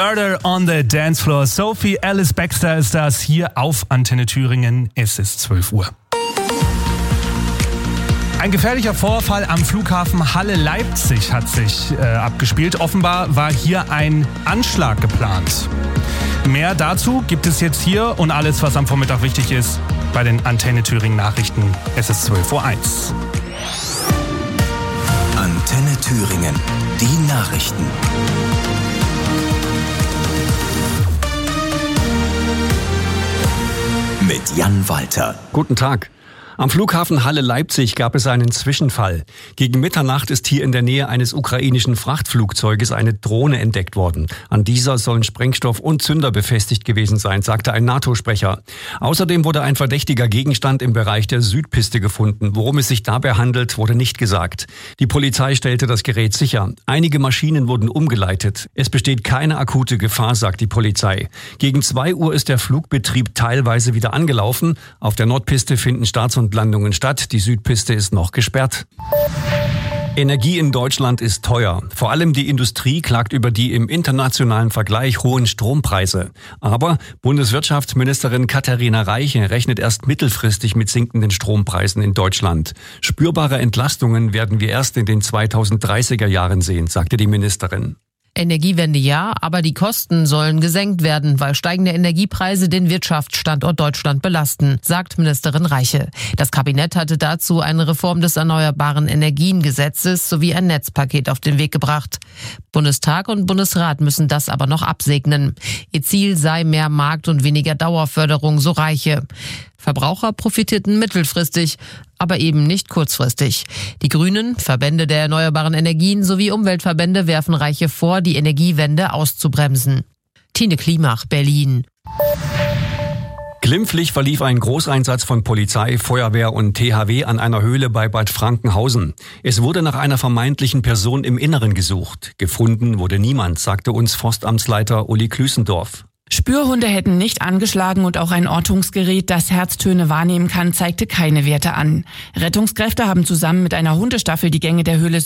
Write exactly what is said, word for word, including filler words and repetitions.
Murder on the Dance Floor. Sophie Alice Baxter ist das hier auf Antenne Thüringen. Es ist zwölf Uhr. Ein gefährlicher Vorfall am Flughafen Halle-Leipzig hat sich äh, abgespielt. Offenbar war hier ein Anschlag geplant. Mehr dazu gibt es jetzt hier und alles, was am Vormittag wichtig ist, bei den Antenne Thüringen Nachrichten. Es ist zwölf Uhr eins. Antenne Thüringen, die Nachrichten. Mit Jan Walter. Guten Tag. Am Flughafen Halle-Leipzig gab es einen Zwischenfall. Gegen Mitternacht ist hier in der Nähe eines ukrainischen Frachtflugzeuges eine Drohne entdeckt worden. An dieser sollen Sprengstoff und Zünder befestigt gewesen sein, sagte ein NATO-Sprecher. Außerdem wurde ein verdächtiger Gegenstand im Bereich der Südpiste gefunden. Worum es sich dabei handelt, wurde nicht gesagt. Die Polizei stellte das Gerät sicher. Einige Maschinen wurden umgeleitet. Es besteht keine akute Gefahr, sagt die Polizei. Gegen zwei Uhr ist der Flugbetrieb teilweise wieder angelaufen. Auf der Nordpiste finden Starts und Landungen statt. Die Südpiste ist noch gesperrt. Energie in Deutschland ist teuer. Vor allem die Industrie klagt über die im internationalen Vergleich hohen Strompreise. Aber Bundeswirtschaftsministerin Katharina Reiche rechnet erst mittelfristig mit sinkenden Strompreisen in Deutschland. Spürbare Entlastungen werden wir erst in den zweitausenddreißiger Jahren sehen, sagte die Ministerin. Energiewende ja, aber die Kosten sollen gesenkt werden, weil steigende Energiepreise den Wirtschaftsstandort Deutschland belasten, sagt Ministerin Reiche. Das Kabinett hatte dazu eine Reform des Erneuerbaren Energien-Gesetzes sowie ein Netzpaket auf den Weg gebracht. Bundestag und Bundesrat müssen das aber noch absegnen. Ihr Ziel sei mehr Markt und weniger Dauerförderung, so Reiche. Verbraucher profitierten mittelfristig, aber eben nicht kurzfristig. Die Grünen, Verbände der erneuerbaren Energien sowie Umweltverbände werfen Reiche vor, die Energiewende auszubremsen. Tine Klimach, Berlin. Glimpflich verlief ein Großeinsatz von Polizei, Feuerwehr und T H W an einer Höhle bei Bad Frankenhausen. Es wurde nach einer vermeintlichen Person im Inneren gesucht. Gefunden wurde niemand, sagte uns Forstamtsleiter Uli Klüßendorf. Spürhunde hätten nicht angeschlagen und auch ein Ortungsgerät, das Herztöne wahrnehmen kann, zeigte keine Werte an. Rettungskräfte haben zusammen mit einer Hundestaffel die Gänge der Höhle